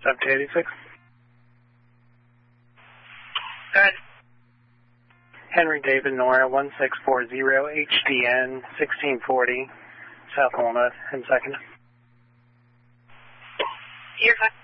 786. Go ahead. Henry David Nora 1640 HDN 1640 South Walnut and second. You're fine.